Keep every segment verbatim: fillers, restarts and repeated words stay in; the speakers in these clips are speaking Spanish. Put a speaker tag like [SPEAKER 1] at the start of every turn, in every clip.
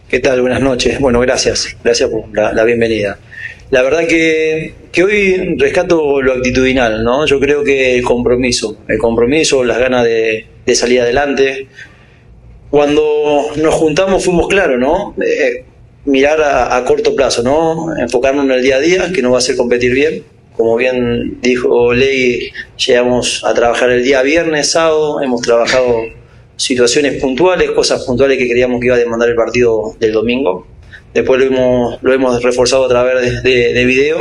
[SPEAKER 1] ¿Qué tal? Buenas noches. Bueno, gracias. Gracias por la, la bienvenida. La verdad que, que hoy rescato lo actitudinal, ¿no? Yo creo que el compromiso, el compromiso, las ganas de, de salir adelante. Cuando nos juntamos fuimos claros, ¿no? Eh, mirar a, a corto plazo, ¿no? Enfocarnos en el día a día, que nos va a hacer competir bien. Como bien dijo Ley, llegamos a trabajar el día viernes, sábado, hemos trabajado situaciones puntuales, cosas puntuales que creíamos que iba a demandar el partido del domingo. Después lo hemos, lo hemos reforzado a través de, de, de video,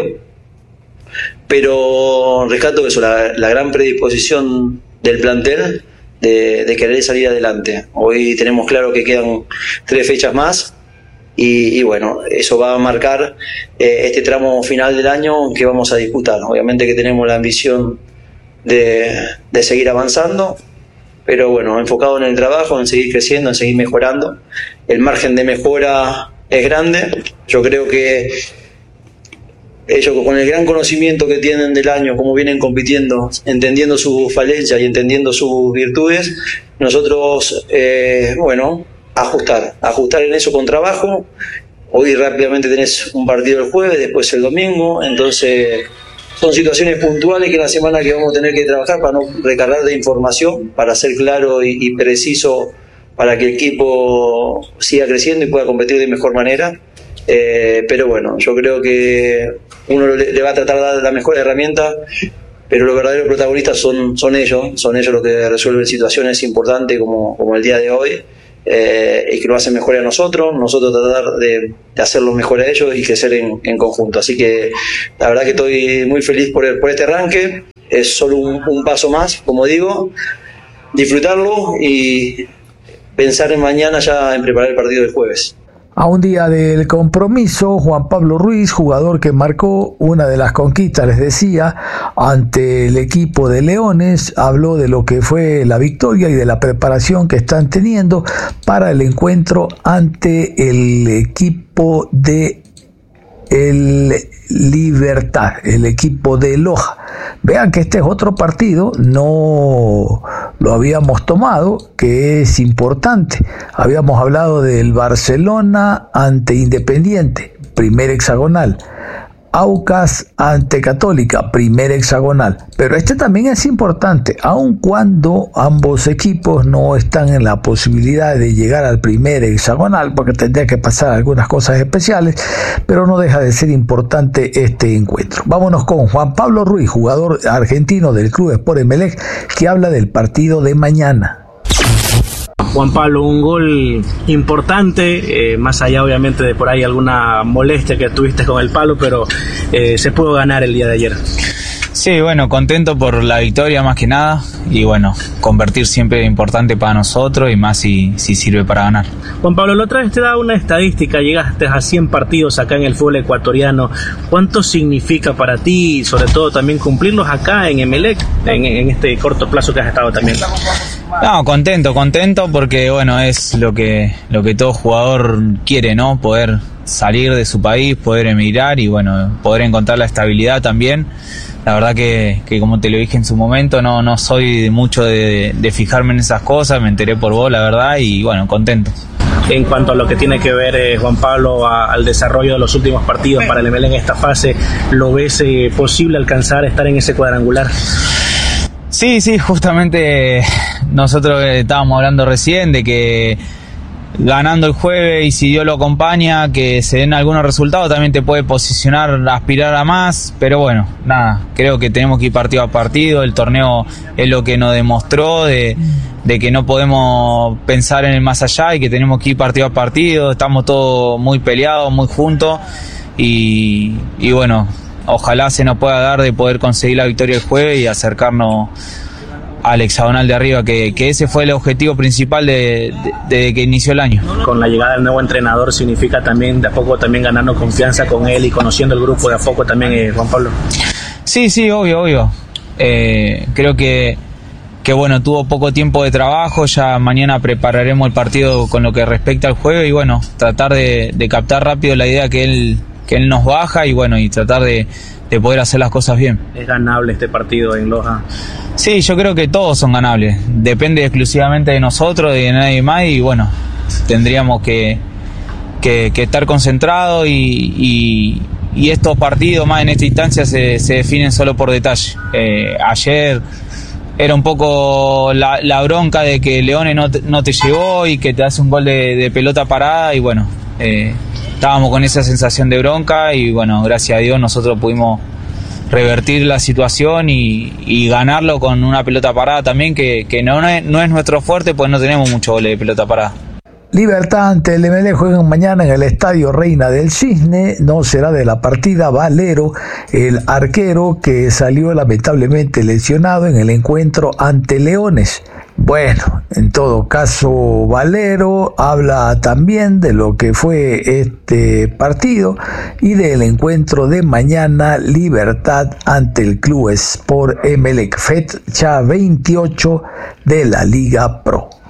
[SPEAKER 1] pero rescato eso, la, la gran predisposición del plantel de, de querer salir adelante. Hoy tenemos claro que quedan tres fechas más y, y bueno, eso va a marcar eh, este tramo final del año que vamos a disputar. Obviamente que tenemos la ambición de, de seguir avanzando, pero bueno, enfocado en el trabajo, en seguir creciendo, en seguir mejorando. El margen de mejora es grande. Yo creo que ellos, con el gran conocimiento que tienen del año, cómo vienen compitiendo, entendiendo sus falencias y entendiendo sus virtudes, nosotros, eh, bueno, ajustar, ajustar en eso con trabajo. Hoy rápidamente tenés un partido el jueves, después el domingo, entonces son situaciones puntuales que en la semana que vamos a tener que trabajar para no recargar de información, para ser claro y, y preciso, para que el equipo siga creciendo y pueda competir de mejor manera. Eh, pero bueno, yo creo que uno le, le va a tratar de dar la mejor herramienta, pero los verdaderos protagonistas son, son ellos, son ellos los que resuelven situaciones importantes como, como el día de hoy, eh, y que lo hacen mejor a nosotros, nosotros tratar de, de hacerlo mejor a ellos y crecer en, en conjunto. Así que la verdad que estoy muy feliz por, el, por este arranque, es solo un, un paso más, como digo, disfrutarlo y pensar en mañana ya en preparar el partido del jueves.
[SPEAKER 2] A un día del compromiso, Juan Pablo Ruiz, jugador que marcó una de las conquistas, les decía, ante el equipo de Leones, habló de lo que fue la victoria y de la preparación que están teniendo para el encuentro ante el equipo de el Libertad, el equipo de Loja. Vean que este es otro partido, no lo habíamos tomado, que es importante. Habíamos hablado del Barcelona ante Independiente, primer hexagonal. Aucas ante Católica, primer hexagonal. Pero este también es importante, aun cuando ambos equipos no están en la posibilidad de llegar al primer hexagonal, porque tendría que pasar algunas cosas especiales, pero no deja de ser importante este encuentro. Vámonos con Juan Pablo Ruiz, jugador argentino del Club Sport Emelec, que habla del partido de mañana.
[SPEAKER 3] Juan Pablo, un gol importante, eh, más allá obviamente de por ahí alguna molestia que tuviste con el palo, pero eh, se pudo ganar el día de ayer.
[SPEAKER 4] Sí, bueno, contento por la victoria más que nada y bueno, convertir siempre es importante para nosotros y más si, si sirve para ganar.
[SPEAKER 3] Juan Pablo, la otra vez te daba una estadística, llegaste a cien partidos acá en el fútbol ecuatoriano. ¿Cuánto significa para ti y sobre todo también cumplirlos acá en Emelec, en, en este corto plazo que has estado también?
[SPEAKER 4] No, contento, contento porque bueno, es lo que, lo que todo jugador quiere, ¿no? Poder salir de su país, poder emigrar y bueno, poder encontrar la estabilidad también. La verdad que, que como te lo dije en su momento, no, no soy mucho de, de fijarme en esas cosas, me enteré por vos, la verdad, y bueno, contento.
[SPEAKER 3] En cuanto a lo que tiene que ver, eh, Juan Pablo, a, al desarrollo de los últimos partidos para el Emelec en esta fase, ¿lo ves eh, posible alcanzar a estar en ese cuadrangular?
[SPEAKER 4] Sí, sí, justamente nosotros estábamos hablando recién de que ganando el jueves y si Dios lo acompaña, que se den algunos resultados, también te puede posicionar, aspirar a más, pero bueno, nada, creo que tenemos que ir partido a partido, el torneo es lo que nos demostró de, de que no podemos pensar en el más allá y que tenemos que ir partido a partido, estamos todos muy peleados, muy juntos y, y bueno, ojalá se nos pueda dar de poder conseguir la victoria el jueves y acercarnos al hexagonal de arriba, que, que ese fue el objetivo principal de, de, de que inició el año.
[SPEAKER 3] Con la llegada del nuevo entrenador significa también de a poco también ganando confianza con él y conociendo el grupo de a poco también, eh, Juan Pablo.
[SPEAKER 4] Sí, sí, obvio, obvio. Eh, creo que, que bueno, tuvo poco tiempo de trabajo, ya mañana prepararemos el partido con lo que respecta al juego y bueno, tratar de, de captar rápido la idea que él, que él nos baja y bueno, y tratar de, de poder hacer las cosas bien.
[SPEAKER 3] ¿Es ganable este partido en Loja?
[SPEAKER 4] Sí, yo creo que todos son ganables, depende exclusivamente de nosotros, de nadie más y bueno, tendríamos que, que, que estar concentrado y, y, y estos partidos más en esta instancia se, se definen solo por detalle. Eh, ayer era un poco la, la bronca de que Leones no te, no te llegó y que te hace un gol de, de pelota parada y bueno, eh, estábamos con esa sensación de bronca y bueno, gracias a Dios nosotros pudimos revertir la situación y, y ganarlo con una pelota parada también, que, que no, no, es, no es nuestro fuerte, pues no tenemos muchos goles de pelota parada.
[SPEAKER 2] Libertad ante el Emelec juegan mañana en el Estadio Reina del Cisne. No será de la partida Valero, el arquero que salió lamentablemente lesionado en el encuentro ante Leones. Bueno, en todo caso, Valero habla también de lo que fue este partido y del encuentro de mañana, Libertad ante el Club Sport Emelec, fecha veintiocho de la Liga Pro.